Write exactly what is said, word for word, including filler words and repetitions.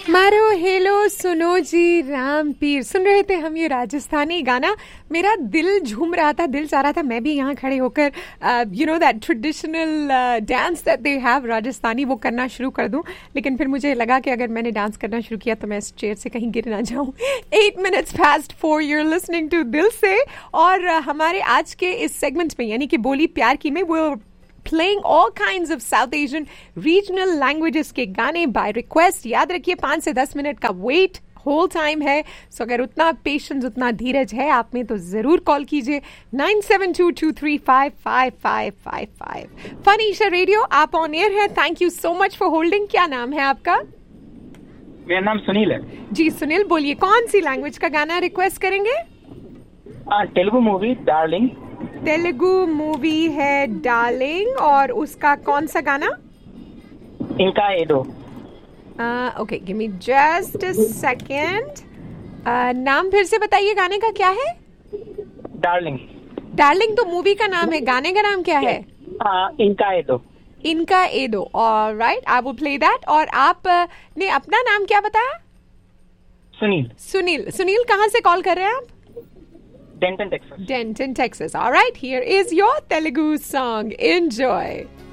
मारो हेलो सुनो जी राम पीर। सुन रहे थे हम ये राजस्थानी गाना, मेरा दिल झूम रहा था, दिल चाह रहा था मैं भी यहाँ खड़े होकर you know that traditional dance that they have Rajasthani, वो करना शुरू कर दूं। लेकिन फिर मुझे लगा कि अगर मैंने डांस करना शुरू किया तो मैं इस चेयर से कहीं गिर ना जाऊं। Eight minutes past for you're listening to दिल से। और uh, हमारे आज के इस सेगमेंट में यानी कि बोली प्यार की में वो playing all kinds of South Asian regional languages के गाने by request। याद रखिए पाँच से दस मिनट का वेट होल टाइम है, सो so अगर उतना पेशेंस उतना धीरज है आप में तो जरूर कॉल कीजिए nine seven to to three five five five five five. फनीशा radio, आप ऑन एयर है। Thank you so much for holding. क्या नाम है आपका? मेरा नाम सुनील है जी सुनील, बोलिए कौन सी लैंग्वेज का गाना रिक्वेस्ट करेंगे? Telugu movie darling. Telugu movie है डार्लिंग, और उसका कौन सा गाना? इनका एडो। Okay give me just a second. नाम फिर से बताइए गाने का क्या है? डार्लिंग। डार्लिंग तो मूवी का नाम है, गाने का नाम क्या है? आ, इनका एडो। इनका एडो। Alright, I will play that. और आप uh, ने अपना नाम क्या बताया? सुनील। सुनील। सुनील कहाँ से कॉल कर रहे हैं आप? Denton, Texas. Denton, Texas. All right, here is your Telugu song. Enjoy.